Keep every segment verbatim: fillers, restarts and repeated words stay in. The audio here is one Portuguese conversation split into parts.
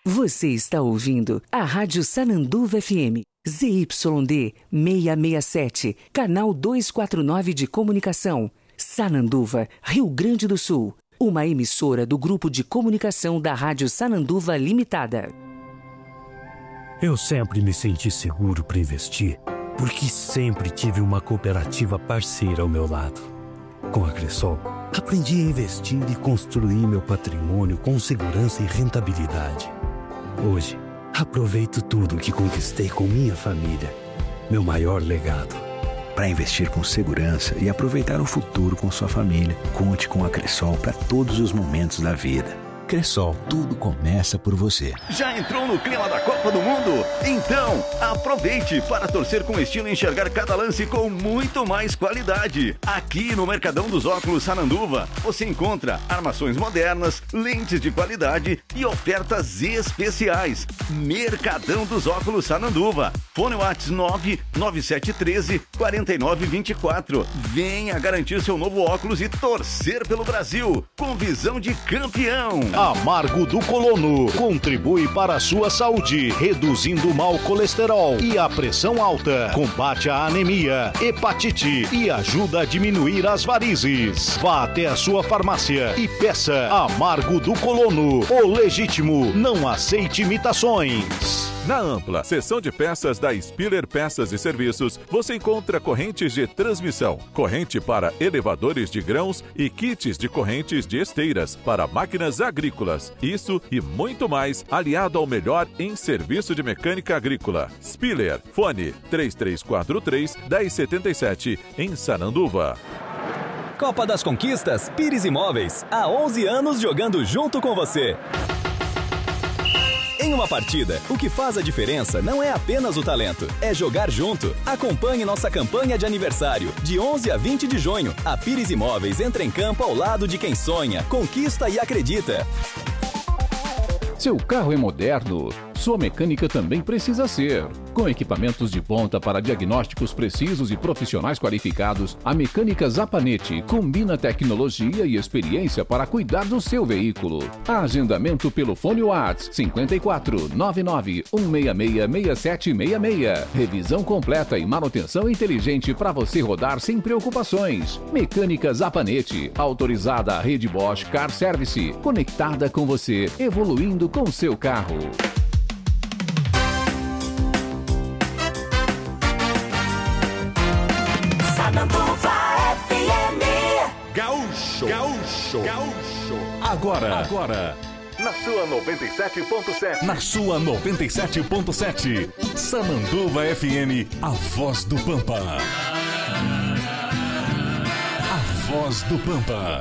Você está ouvindo a Rádio Sananduva F M, Z Y D seiscentos e sessenta e sete, canal duzentos e quarenta e nove de comunicação, Sananduva, Rio Grande do Sul. Uma emissora do Grupo de Comunicação da Rádio Sananduva Limitada. Eu sempre me senti seguro para investir, porque sempre tive uma cooperativa parceira ao meu lado. Com a Cressol, aprendi a investir e construir meu patrimônio com segurança e rentabilidade. Hoje, aproveito tudo que conquistei com minha família. Meu maior legado. Para investir com segurança e aproveitar o futuro com sua família, conte com a Cressol para todos os momentos da vida. Cressol, tudo começa por você. Já entrou no clima da Copa do Mundo? Então, aproveite para torcer com estilo e enxergar cada lance com muito mais qualidade. Aqui no Mercadão dos Óculos Sananduva, você encontra armações modernas, lentes de qualidade e ofertas especiais. Mercadão dos Óculos Sananduva. Fone WhatsApp nove nove sete um três, quatro nove dois quatro. Venha garantir seu novo óculos e torcer pelo Brasil com visão de campeão. Amargo do Colono contribui para a sua saúde, reduzindo o mau colesterol e a pressão alta, combate a anemia, hepatite e ajuda a diminuir as varizes. Vá até a sua farmácia e peça Amargo do Colono, o legítimo, não aceite imitações. Na ampla seção de peças da Spiller Peças e Serviços, você encontra correntes de transmissão, corrente para elevadores de grãos e kits de correntes de esteiras para máquinas agrícolas. Isso e muito mais, aliado ao melhor em serviço de mecânica agrícola. Spiller, fone três três quatro três, um zero sete sete, em Sananduva. Copa das Conquistas Pires Imóveis. Há onze anos jogando junto com você. Em uma partida, o que faz a diferença não é apenas o talento, é jogar junto. Acompanhe nossa campanha de aniversário, de onze a vinte de junho. A Pires Imóveis entra em campo ao lado de quem sonha, conquista e acredita. Seu carro é moderno, sua mecânica também precisa ser. Com equipamentos de ponta para diagnósticos precisos e profissionais qualificados, a Mecânica Zapanete combina tecnologia e experiência para cuidar do seu veículo. Agendamento pelo fone WhatsApp cinco quatro nove nove um seis seis seis sete seis seis. Revisão completa e manutenção inteligente para você rodar sem preocupações. Mecânica Zapanete, autorizada à rede Bosch Car Service, conectada com você, evoluindo com seu carro. Sananduva F M. Gaúcho, Gaúcho, Gaúcho. Agora, agora. Na sua noventa e sete ponto sete. Na sua noventa e sete ponto sete. Sananduva F M, a voz do Pampa. A voz do Pampa.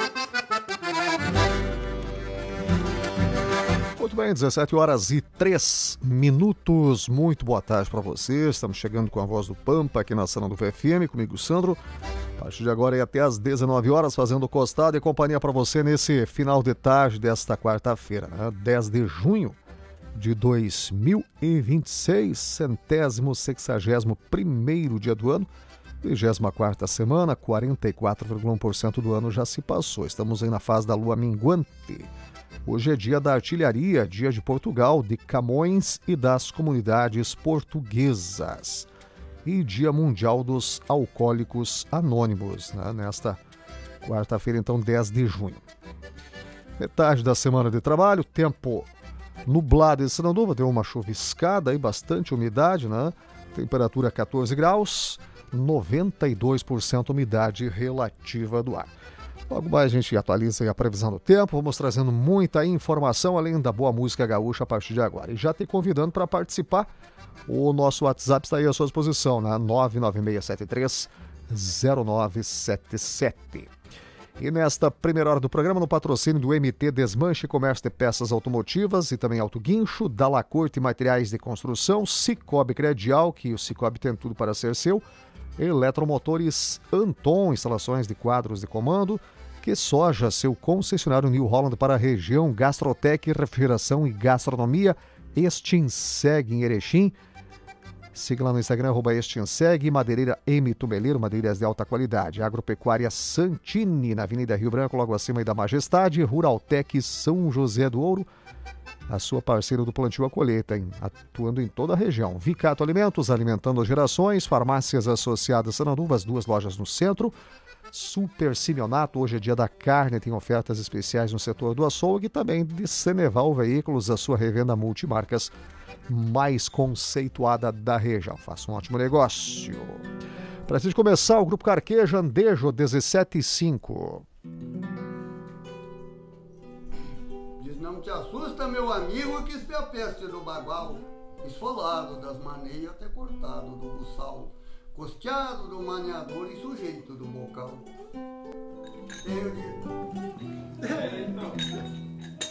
Muito bem, dezessete horas e três minutos. Muito boa tarde para você. Estamos chegando com a voz do Pampa aqui na Sananduva F M, comigo, Sandro. A partir de agora e até às dezenove horas, fazendo costado e companhia para você nesse final de tarde desta quarta-feira, né? dez de junho de dois mil e vinte e seis, centésimo, sexagésimo primeiro dia do ano, vigésima quarta semana, quarenta e quatro vírgula um por cento do ano já se passou. Estamos aí na fase da lua minguante. Hoje é dia da artilharia, dia de Portugal, de Camões e das comunidades portuguesas. E dia mundial dos alcoólicos anônimos, né? Nesta quarta-feira, então, dez de junho. Metade da semana de trabalho, tempo nublado em Sananduva, deu uma chuviscada aí, bastante umidade, né? Temperatura quatorze graus, noventa e dois por cento umidade relativa do ar. Logo mais a gente atualiza a previsão do tempo, vamos trazendo muita informação, além da boa música gaúcha a partir de agora. E já te convidando para participar, o nosso WhatsApp está aí à sua disposição, né? nove nove seis sete três zero nove sete sete. E nesta primeira hora do programa, no patrocínio do M T Desmanche e Comércio de Peças Automotivas e também Autoguincho, Dalacorte Materiais de Construção, Cicobi Credial, que o Cicobi tem tudo para ser seu, Eletromotores Anton, instalações de quadros de comando, Que Soja, seu concessionário New Holland para a região, Gastrotec, refrigeração e gastronomia, Estinseg em Erechim. Siga lá no Instagram, arroba Estinseg, Madeireira M Tubeleiro, madeiras de alta qualidade. Agropecuária Santini, na Avenida Rio Branco, logo acima aí da Majestade. Ruraltec São José do Ouro. a sua parceira do plantio à colheita, hein? Atuando em toda a região. Vicato Alimentos, alimentando gerações, farmácias associadas Sananduva, as duas lojas no centro. Super Simeonato, hoje é dia da carne, tem ofertas especiais no setor do açougue e também de Ceneval Veículos, a sua revenda multimarcas mais conceituada da região. Faça um ótimo negócio. Para a gente começar, o Grupo Carqueja, Andejo dezessete e cinco. Diz, não te assusta, meu amigo, que isso é a peste do bagual, esfolado das maneias até cortado do buçal, costeado do maniador e sujeito do bocal. Eu digo... É, então...